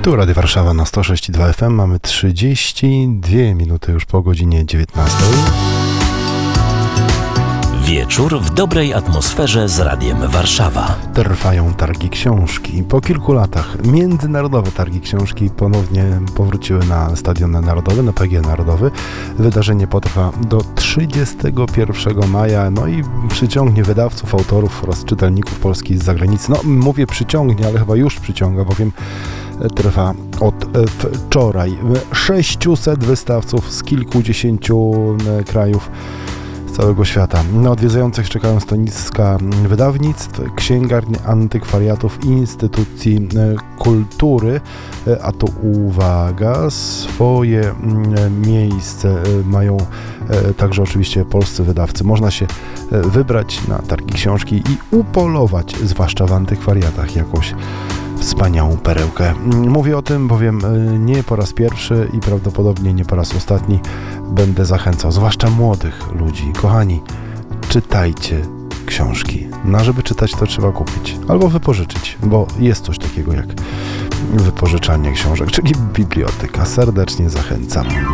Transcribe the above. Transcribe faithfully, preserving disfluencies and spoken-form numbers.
Tu Radio Warszawa na sto sześć i dwa F M. Mamy trzydzieści dwie minuty już po godzinie dziewiętnastej. Wieczór w dobrej atmosferze z Radiem Warszawa. Trwają targi książki. Po kilku latach międzynarodowe targi książki ponownie powróciły na Stadion Narodowy, na P G Narodowy. Wydarzenie potrwa do trzydziestego pierwszego maja, no i przyciągnie wydawców, autorów oraz czytelników polskich z zagranicy. No, mówię przyciągnie, ale chyba już przyciąga, bowiem trwa od wczoraj. sześciuset wystawców z kilkudziesięciu krajów całego świata. Na odwiedzających czekają stanowiska wydawnictw, księgarni, antykwariatów i instytucji kultury. A to uwaga, swoje miejsce mają także oczywiście polscy wydawcy. Można się wybrać na targi książki i upolować, zwłaszcza w antykwariatach, jakąś wspaniałą perełkę. Mówię o tym, bowiem nie po raz pierwszy i prawdopodobnie nie po raz ostatni będę zachęcał, zwłaszcza młodych ludzi. Kochani, czytajcie książki. No, a żeby czytać, to trzeba kupić albo wypożyczyć, bo jest coś takiego jak wypożyczanie książek, czyli biblioteka. Serdecznie zachęcam.